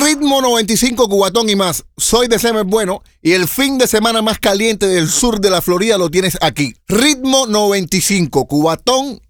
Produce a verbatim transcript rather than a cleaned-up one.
Ritmo noventa y cinco, Cubatón y más. Soy de Semer Bueno y el fin de semana más caliente del sur de la Florida lo tienes aquí. Ritmo noventa y cinco, Cubatón